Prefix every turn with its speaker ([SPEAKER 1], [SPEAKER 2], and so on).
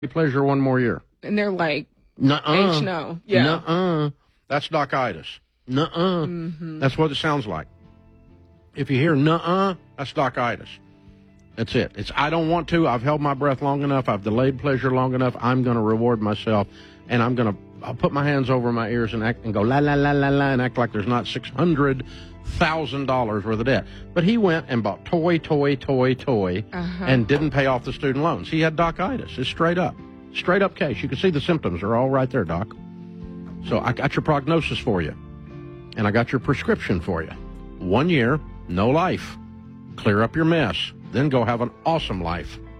[SPEAKER 1] pleasure one more year.
[SPEAKER 2] And they're like,
[SPEAKER 1] Nuh-uh.
[SPEAKER 2] H no. Yeah.
[SPEAKER 1] Nuh-uh. That's Doc-itis. Nuh-uh. That's what it sounds like. If you hear nuh-uh, that's Doc-itis. That's it. It's I don't want to. I've held my breath long enough. I've delayed pleasure long enough. I'm going to reward myself, and I'll put my hands over my ears and act and go la la la la la and act like there's not $600,000 worth of debt. But he went and bought toy, and didn't pay off the student loans. He had Doc-itis. It's straight up case. You can see the symptoms are all right there, Doc. So I got your prognosis for you, and I got your prescription for you. 1 year, no life. Clear up your mess. Then go have an awesome life.